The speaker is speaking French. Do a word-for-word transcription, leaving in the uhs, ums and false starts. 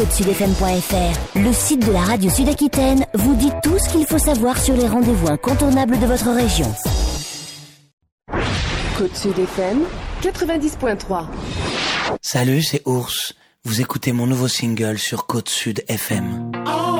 sud f m point f r, le site de la radio Sud-Aquitaine, vous dit tout ce qu'il faut savoir sur les rendez-vous incontournables de votre région. Côte Sud F M, quatre-vingt-dix point trois. Salut, c'est Ours. Vous écoutez mon nouveau single sur Côte Sud F M.